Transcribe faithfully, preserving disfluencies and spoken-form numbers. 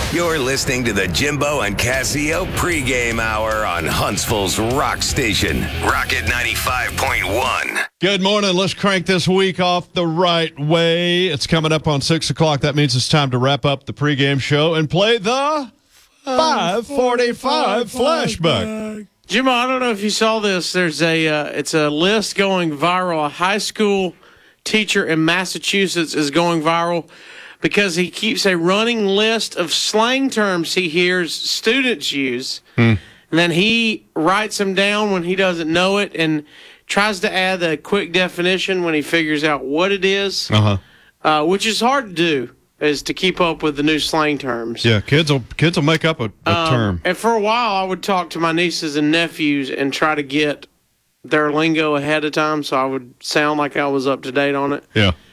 You're listening to the Jimbo and Casio pregame hour on Huntsville's Rock Station, Rocket ninety-five point one. Good morning. Let's crank this week off the right way. It's coming up on six o'clock. That means it's time to wrap up the pregame show and play the five forty-five flashback. Jimbo, I don't know if you saw this. There's a uh, it's a list going viral. A high school teacher in Massachusetts is going viral because he keeps a running list of slang terms he hears students use. Hmm. And then he writes them down when he doesn't know it and tries to add a quick definition when he figures out what it is, uh-huh. uh, which is hard to do, is to keep up with the new slang terms. Yeah, kids will kids will make up a, a um, term. And for a while, I would talk to my nieces and nephews and try to get their lingo ahead of time so I would sound like I was up to date on it. Yeah.